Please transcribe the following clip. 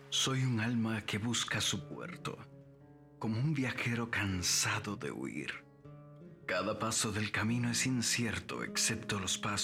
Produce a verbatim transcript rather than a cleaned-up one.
Soy un alma que busca su puerto, como un viajero cansado de huir. Cada paso del camino es incierto excepto los pasos